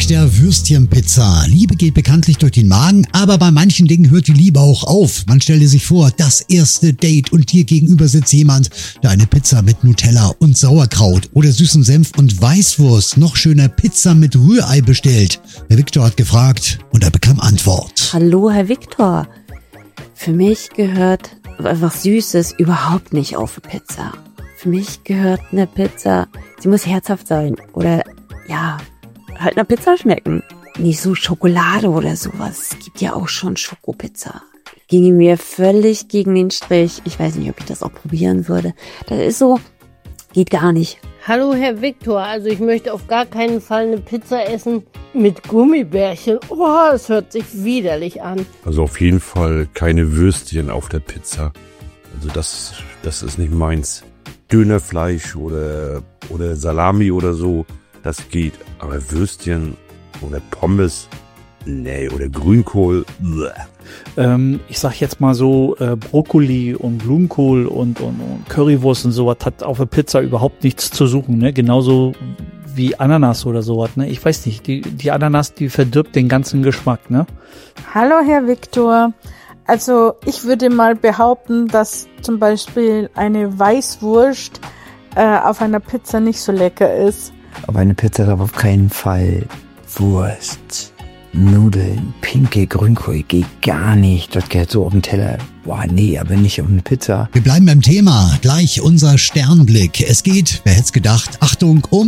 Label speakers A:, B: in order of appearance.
A: Tag der Würstchenpizza. Liebe geht bekanntlich durch den Magen, aber bei manchen Dingen hört die Liebe auch auf. Man stelle sich vor, das erste Date und dir gegenüber sitzt jemand, der eine Pizza mit Nutella und Sauerkraut oder süßem Senf und Weißwurst, noch schöner Pizza mit Rührei bestellt. Herr Viktor hat gefragt und er bekam Antwort.
B: Hallo, Herr Viktor. Für mich gehört was Süßes überhaupt nicht auf eine Pizza. Für mich gehört eine Pizza, sie muss herzhaft sein oder ja, halt einer Pizza schmecken. Nicht so Schokolade oder sowas. Es gibt ja auch schon Schokopizza. Ginge mir völlig gegen den Strich. Ich weiß nicht, ob ich das auch probieren würde. Das ist so, geht gar nicht.
C: Hallo Herr Viktor, also ich möchte auf gar keinen Fall eine Pizza essen mit Gummibärchen. Oh, es hört sich widerlich an.
D: Also auf jeden Fall keine Würstchen auf der Pizza. Also das ist nicht meins. Dönerfleisch oder Salami oder so, das geht. Aber Würstchen oder Pommes, nee, oder Grünkohl,
E: ich sag jetzt mal so, Brokkoli und Blumenkohl und Currywurst und sowas hat auf der Pizza überhaupt nichts zu suchen, ne? Genauso wie Ananas oder sowas, ne? Ich weiß nicht, die Ananas, die verdirbt den ganzen Geschmack, ne?
F: Hallo Herr Viktor. Also ich würde mal behaupten, dass zum Beispiel eine Weißwurst auf einer Pizza nicht so lecker ist.
G: Aber eine Pizza ist aber auf keinen Fall Wurst, Nudeln, pinke Grünkohl, geht gar nicht. Das geht so auf den Teller. Boah, nee, aber nicht auf eine Pizza.
A: Wir bleiben beim Thema. Gleich unser Sternblick. Es geht, wer hätte es gedacht, Achtung, um